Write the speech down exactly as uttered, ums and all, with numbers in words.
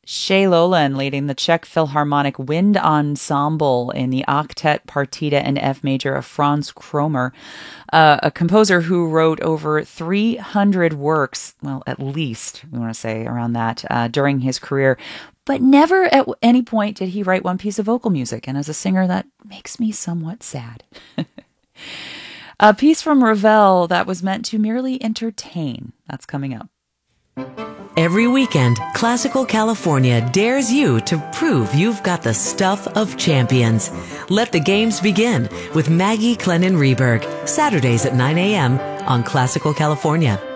Shay Lolan leading the Czech Philharmonic Wind Ensemble in the Octet Partita in F major of Franz Kromer, uh, a composer who wrote over three hundred works, well, at least, we want to say around that, uh, during his career. But never at any point did he write one piece of vocal music, and as a singer, that makes me somewhat sad. A piece from Ravel that was meant to merely entertain. That's coming up. Every weekend, Classical California dares you to prove you've got the stuff of champions. Let the games begin with Maggie Clennon Reberg, Saturdays at nine a.m. on Classical California.